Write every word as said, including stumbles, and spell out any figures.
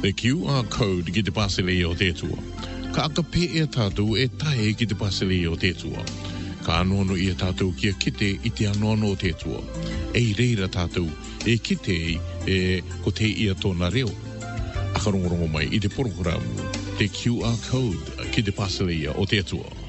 Le Q R code ki te pasele o te tua. Ka aka pe e tātou e tae ki te pasele o te tua. Ka anono i a tātou kia kite i te anono o te tua. E reira tātou e kite e ko te ia tōna reo. Akarongorongo mai i te porokoramu te Q R code ki te pasele o te tua.